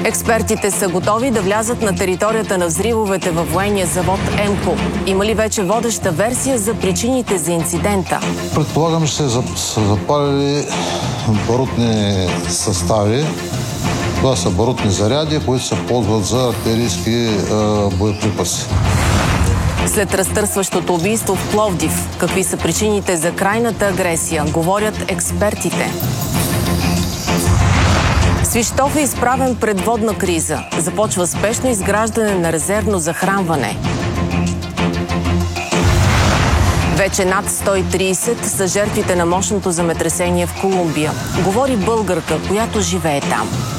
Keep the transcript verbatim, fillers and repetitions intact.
Експертите са готови да влязат на територията на взривовете във военния завод Емко. Има ли вече водеща версия за причините за инцидента? Предполагам, че са запалили барутни състави. Това са барутни заряди, които се ползват за артилерийски е, боеприпаси. След разтърсващото убийство в Пловдив, какви са причините за крайната агресия, говорят експертите. Свищов е изправен пред водна криза. Започва спешно изграждане на резервно захранване. Вече над сто и трийсет са жертвите на мощното земетресение в Колумбия. Говори българка, която живее там.